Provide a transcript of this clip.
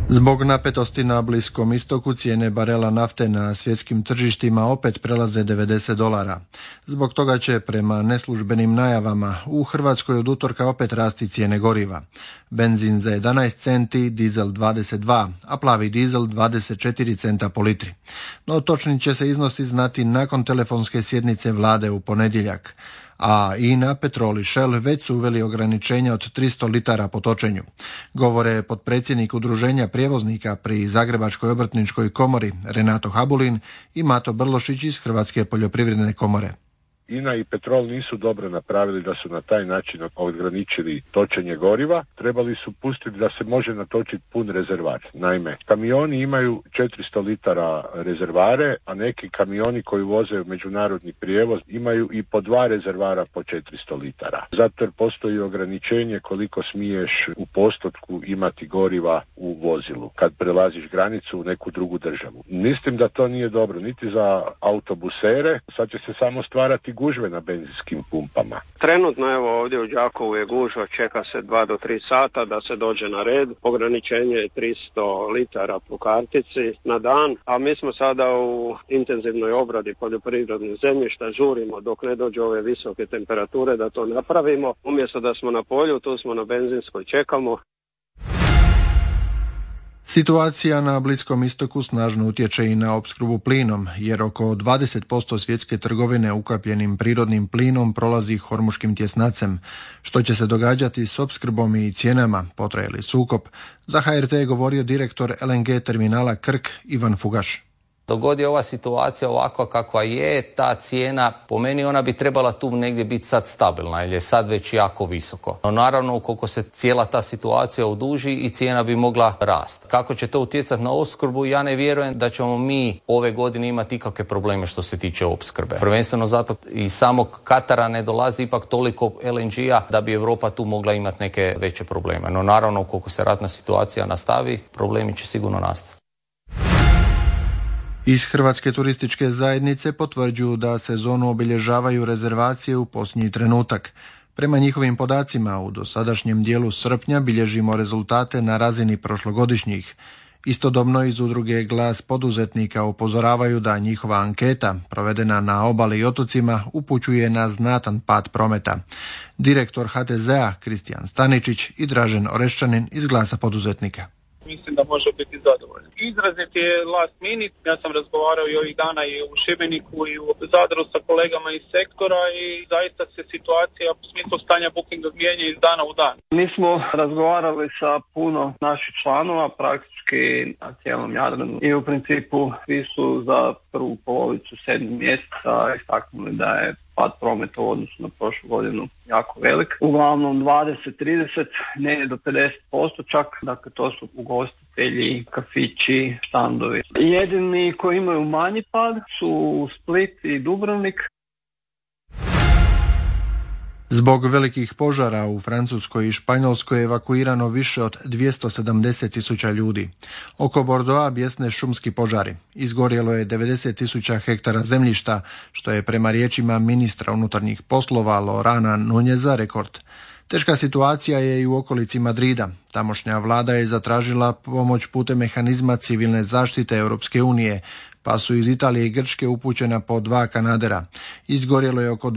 Zbog napetosti na Bliskom istoku cijene barela nafte na svjetskim tržištima opet prelaze $90. Zbog toga će prema neslužbenim najavama u Hrvatskoj od utorka opet rasti cijene goriva. Benzin za 11 centi, dizel 22, a plavi dizel 24 centa po litri. No točni će se iznosi znati nakon telefonske sjednice vlade u ponedjeljak. A INA, Petrol i Shell već su uveli ograničenja od 300 litara po točenju. Govore potpredsjednik Udruženja prijevoznika pri Zagrebačkoj obrtničkoj komori Renato Habulin i Mato Brlošić iz Hrvatske poljoprivredne komore. INA i Petrol nisu dobro napravili da su na taj način ograničili točenje goriva. Trebali su pustiti da se može natočiti pun rezervar. Naime, kamioni imaju 400 litara rezervare, a neki kamioni koji voze međunarodni prijevoz imaju i po 2 rezervara po 400 litara. Zato jer postoji ograničenje koliko smiješ u postotku imati goriva u vozilu kad prelaziš granicu u neku drugu državu. Mislim da to nije dobro niti za autobusere, sad će se samo stvarati gužve na benzinskim pumpama. Trenutno evo ovdje u Đakovu je gužva, čeka se 2 do 3 sata da se dođe na red. Ograničenje je 300 litara po kartici na dan, a mi smo sada u intenzivnoj obradi poljoprivrednih zemljišta, žurimo dok ne dođu ove visoke temperature da to napravimo. Umjesto da smo na polju, tu smo na benzinskoj, čekamo. Situacija na Bliskom istoku snažno utječe i na opskrbu plinom, jer oko 20% svjetske trgovine ukapljenim prirodnim plinom prolazi Hormuškim tjesnacem. Što će se događati s opskrbom i cijenama, potraje li sukob? Za HRT je govorio direktor LNG terminala Krk Ivan Fugaš. Dogod je ova situacija ovakva kakva je, ta cijena, po meni ona bi trebala tu negdje biti sad stabilna, jer je sad već jako visoko. No naravno, ukoliko se cijela ta situacija oduži i cijena bi mogla rasti. Kako će to utjecati na opskrbu, ja ne vjerujem da ćemo mi ove godine imati ikakve probleme što se tiče opskrbe. Prvenstveno zato i samog Katara ne dolazi ipak toliko LNG-a da bi Europa tu mogla imati neke veće probleme. No naravno, ukoliko se ratna situacija nastavi, problemi će sigurno nastati. Iz Hrvatske turističke zajednice potvrđuju da sezonu obilježavaju rezervacije u posljednji trenutak. Prema njihovim podacima, u dosadašnjem dijelu srpnja bilježimo rezultate na razini prošlogodišnjih. Istodobno iz udruge Glas poduzetnika upozoravaju da njihova anketa, provedena na obali i otocima, upućuje na znatan pad prometa. Direktor HTZ-a Kristijan Staničić i Dražen Oreščanin iz Glasa poduzetnika. Mislim da može biti zadovoljno. Izrazit je last minute, ja sam razgovarao i ovih dana i u Šibeniku i u Zadru sa kolegama iz sektora i zaista se situacija u smislu stanja bookinga mijenja iz dana u dan. Mi smo razgovarali sa puno naših članova, praktički na cijelom Jadranu i u principu svi su za prvu polovicu 7. mjeseca istaknuli da je pad prometa u odnosu na prošlu godinu jako velik. Uglavnom 20-30, ne do 50% čak, dakle to su ugostitelji, kafići, štandovi. Jedini koji imaju manji pad su Split i Dubrovnik. Zbog velikih požara u Francuskoj i Španjolskoj je evakuirano više od 270.000 ljudi. Oko Bordeauxa bjesne šumski požari. Izgorjelo je 90.000 hektara zemljišta, što je prema riječima ministra unutarnjih poslova Lorana Nuneza rekord. Teška situacija je i u okolici Madrida. Tamošnja vlada je zatražila pomoć putem mehanizma civilne zaštite Europske unije, pa su iz Italije i Grčke upućena po 2 kanadera. Izgorjelo je oko